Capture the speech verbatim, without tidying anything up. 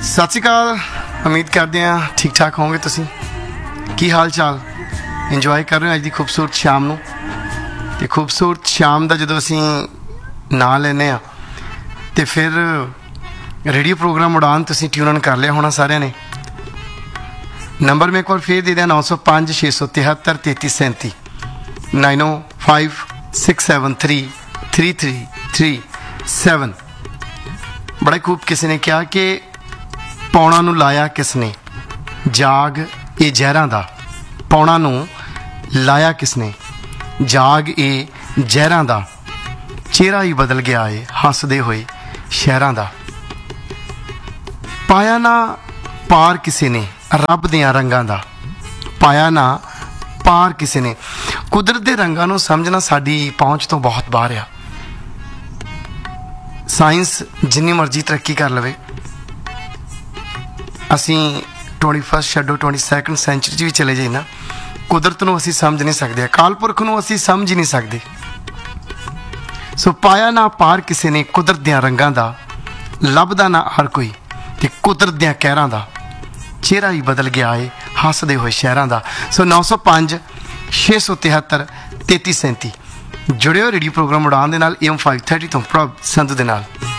ਸਤਿ ਸ਼੍ਰੀ ਅਕਾਲ। ਉਮੀਦ ਕਰਦੇ ਹਾਂ ਠੀਕ ਠਾਕ ਹੋਵੋਗੇ। ਤੁਸੀਂ ਕੀ ਹਾਲ ਚਾਲ? ਇੰਜੋਏ ਕਰ ਰਹੇ ਹੋ ਅੱਜ ਦੀ ਖੂਬਸੂਰਤ ਸ਼ਾਮ ਨੂੰ। ਅਤੇ ਖੂਬਸੂਰਤ ਸ਼ਾਮ ਦਾ ਜਦੋਂ ਅਸੀਂ ਨਾਂ ਲੈਂਦੇ ਹਾਂ ਅਤੇ ਫਿਰ ਰੇਡੀਓ ਪ੍ਰੋਗਰਾਮ ਉਡਾਨ ਤੁਸੀਂ ਟਿਊਨ ਇਨ ਕਰ ਲਿਆ ਹੋਣਾ ਸਾਰਿਆਂ ਨੇ। ਨੰਬਰ ਮੈਂ ਇੱਕ ਵਾਰ ਫੇਰ ਦੇ ਦਿਆਂ, ਨੌ ਸੌ ਪੰਜ ਛੇ ਸੌ ਤਿਹੱਤਰ ਤੇਤੀ ਸੈਂਤੀ, ਨਾਈਨ ਓ five six seven three three three three seven. ਬੜਾ ਖੂਬ ਕਿਸੇ ਨੇ ਕਿਹਾ ਕਿ ਪੌਣਾ ਨੂੰ ਲਾਇਆ ਕਿਸ ਨੇ ਜਾਗ ਇਹ ਜ਼ਹਿਰਾਂ ਦਾ, ਪੌਣਾ ਨੂੰ ਲਾਇਆ ਕਿਸ ਨੇ ਜਾਗ ਇਹ ਜ਼ਹਿਰਾਂ ਦਾ, ਚਿਹਰਾ ਹੀ ਬਦਲ ਗਿਆ ਏ ਹੱਸਦੇ ਹੋਏ ਸ਼ਹਿਰਾਂ ਦਾ। ਪਾਇਆ ਨਾ ਪਾਰ ਕਿਸੇ ਨੇ ਰੱਬ ਦੀਆਂ ਰੰਗਾਂ ਦਾ, ਪਾਇਆ ਨਾ ਪਾਰ ਕਿਸੇ ਨੇ। ਕੁਦਰਤ ਦੇ ਰੰਗਾਂ ਨੂੰ ਸਮਝਣਾ ਸਾਡੀ ਪਹੁੰਚ ਤੋਂ ਬਹੁਤ ਬਾਹਰ ਆ। ਸਾਇੰਸ ਜਿੰਨੀ ਮਰਜ਼ੀ ਤਰੱਕੀ ਕਰ ਲਵੇ, ਅਸੀਂ ਟਵੈਂਟੀ ਫਸਟ ਛੱਡੋ ਟਵੈਂਟੀ ਸੈਕਿੰਡ ਸੈਂਚੁਰੀ 'ਚ ਵੀ ਚਲੇ ਜਾਈਏ ਨਾ, ਕੁਦਰਤ ਨੂੰ ਅਸੀਂ ਸਮਝ ਨਹੀਂ ਸਕਦੇ, ਅਕਾਲ ਪੁਰਖ ਨੂੰ ਅਸੀਂ ਸਮਝ ਹੀ ਨਹੀਂ ਸਕਦੇ। ਸੋ ਪਾਇਆ ਨਾ ਪਾਰ ਕਿਸੇ ਨੇ ਕੁਦਰਤ ਦੀਆਂ ਰੰਗਾਂ ਦਾ, ਲੱਭਦਾ ਨਾ ਹਰ ਕੋਈ ਤੇ ਕੁਦਰਤ ਦੀਆਂ ਕਹਿਰਾਂ ਦਾ, ਚਿਹਰਾ ਹੀ ਬਦਲ ਗਿਆ ਏ ਹੱਸਦੇ ਹੋਏ ਸ਼ਹਿਰਾਂ ਦਾ। ਸੋ ਨੌ ਸੌ ਪੰਜ ਛੇ ਸੌ ਤਿਹੱਤਰ ਤੇਤੀ ਸੈਂਤੀ ਜੁੜਿਓ ਰੇਡੀਓ ਪ੍ਰੋਗਰਾਮ ਉਡਾਨ ਦੇ ਨਾਲ ਏ ਐਮ ਫਾਈਵ ਥਰਟੀ ਤੋਂ ਪ੍ਰਭ ਸੰਧੂ ਦੇ ਨਾਲ।